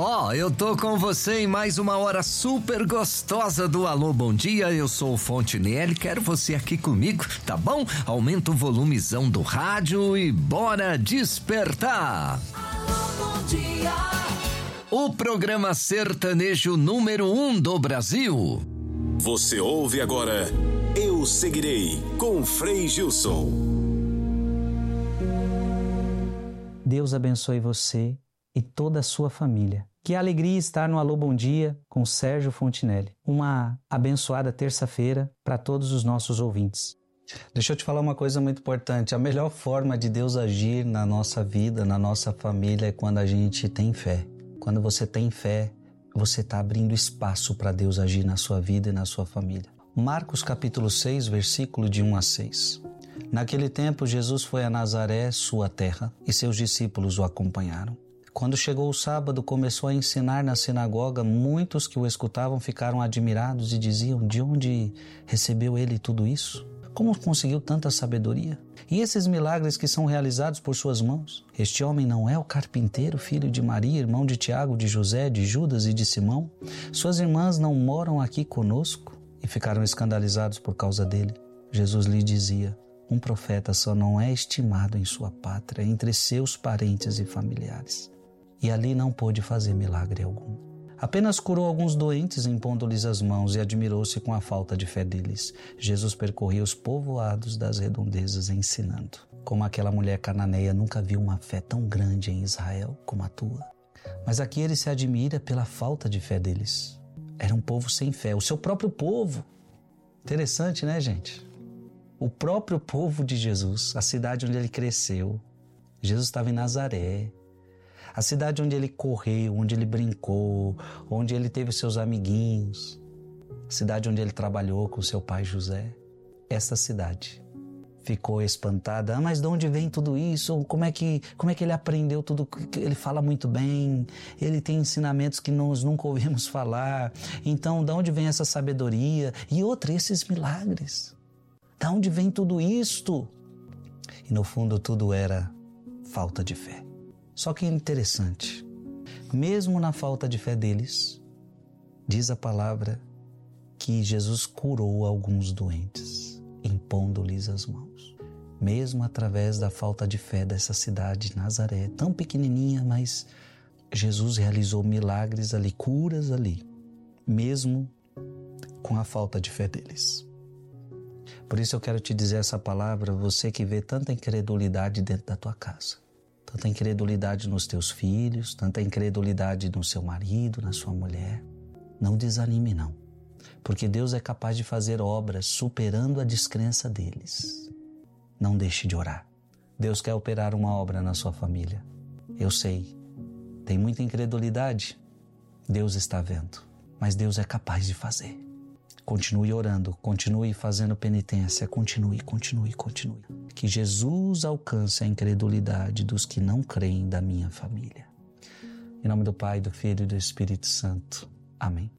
Eu tô com você em mais uma hora super gostosa do Alô Bom Dia. Eu sou o Fontenelle, quero você aqui comigo, tá bom? Aumenta o volumezão do rádio e bora despertar. Alô Bom Dia. O programa sertanejo número 1 do Brasil. Você ouve agora Eu Seguirei, com Frei Gilson. Deus abençoe você e toda a sua família. Que alegria estar no Alô Bom Dia com Sérgio Fontenelle. Uma abençoada terça-feira para todos os nossos ouvintes. Deixa eu te falar uma coisa muito importante. A melhor forma de Deus agir na nossa vida, na nossa família, é quando a gente tem fé. Quando você tem fé, você está abrindo espaço para Deus agir na sua vida e na sua família. Marcos capítulo 6, versículo de 1 a 6. Naquele tempo, Jesus foi a Nazaré, sua terra, e seus discípulos o acompanharam. Quando chegou o sábado, começou a ensinar na sinagoga. Muitos que o escutavam ficaram admirados e diziam: de onde recebeu ele tudo isso? Como conseguiu tanta sabedoria? E esses milagres que são realizados por suas mãos? Este homem não é o carpinteiro, filho de Maria, irmão de Tiago, de José, de Judas e de Simão? Suas irmãs não moram aqui conosco? E ficaram escandalizados por causa dele. Jesus lhe dizia: um profeta só não é estimado em sua pátria, entre seus parentes e familiares. E ali não pôde fazer milagre algum. Apenas curou alguns doentes impondo-lhes as mãos e admirou-se com a falta de fé deles. Jesus percorria os povoados das redondezas ensinando. Como aquela mulher cananeia nunca viu uma fé tão grande em Israel como a tua. Mas aqui ele se admira pela falta de fé deles. Era um povo sem fé, o seu próprio povo. Interessante, né, gente? O próprio povo de Jesus, a cidade onde ele cresceu. Jesus estava em Nazaré. A cidade onde ele correu, onde ele brincou, onde ele teve seus amiguinhos. A cidade onde ele trabalhou com seu pai José. Essa cidade ficou espantada. Mas de onde vem tudo isso? Como é que ele aprendeu tudo? Ele fala muito bem, ele tem ensinamentos que nós nunca ouvimos falar. Então, de onde vem essa sabedoria? E esses milagres? De onde vem tudo isto? E no fundo tudo era falta de fé. Só que é interessante, mesmo na falta de fé deles, diz a palavra que Jesus curou alguns doentes, impondo-lhes as mãos. Mesmo através da falta de fé dessa cidade, Nazaré, tão pequenininha, mas Jesus realizou milagres ali, curas ali, mesmo com a falta de fé deles. Por isso eu quero te dizer essa palavra, você que vê tanta incredulidade dentro da tua casa. Tanta incredulidade nos teus filhos, tanta incredulidade no seu marido, na sua mulher. Não desanime não, porque Deus é capaz de fazer obras superando a descrença deles. Não deixe de orar. Deus quer operar uma obra na sua família. Eu sei, tem muita incredulidade. Deus está vendo, mas Deus é capaz de fazer. Continue orando, continue fazendo penitência, continue. Que Jesus alcance a incredulidade dos que não creem da minha família. Em nome do Pai, do Filho e do Espírito Santo. Amém.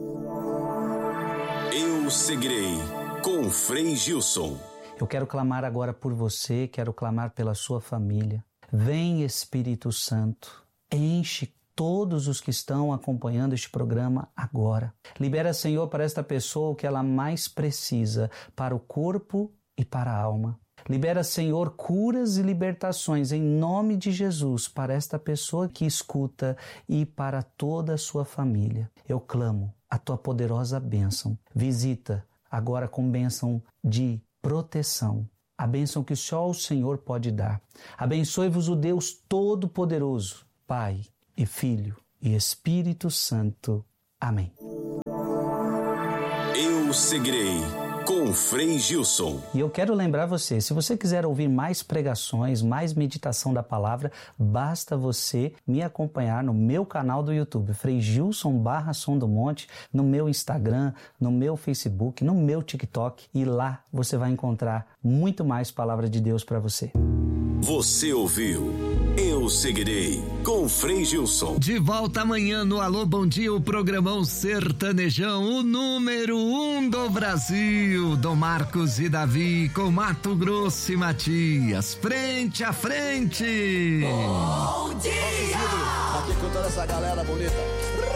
Eu Seguirei, com Frei Gilson. Eu quero clamar agora por você, quero clamar pela sua família. Vem, Espírito Santo, enche todos os que estão acompanhando este programa agora. Libera, Senhor, para esta pessoa o que ela mais precisa, para o corpo e para a alma. Libera, Senhor, curas e libertações em nome de Jesus para esta pessoa que escuta e para toda a sua família. Eu clamo a tua poderosa bênção. Visita agora com bênção de proteção. A bênção que só o Senhor pode dar. Abençoe-vos o Deus Todo-Poderoso, Pai e Filho e Espírito Santo. Amém. Eu Seguirei, com Frei Gilson. E eu quero lembrar você, se você quiser ouvir mais pregações, mais meditação da palavra, basta você me acompanhar no meu canal do YouTube, Frei Gilson /Som do Monte, no meu Instagram, no meu Facebook, no meu TikTok, e lá você vai encontrar muito mais palavra de Deus para você. Você ouviu Eu Eu Seguirei, com Frei Gilson. De volta amanhã no Alô Bom Dia, o programão Sertanejão, o número 1 do Brasil. Dom Marcos e Davi, com Mato Grosso e Matias. Frente a frente. Bom dia! Aqui com toda essa galera bonita.